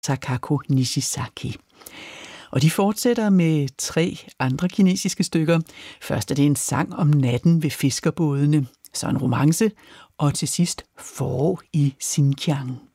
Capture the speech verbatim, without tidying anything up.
Takako Nishizaki. Og de fortsætter med tre andre kinesiske stykker. Først er det en sang om natten ved fiskerbådene, så en romance, og til sidst forår i Xinjiang.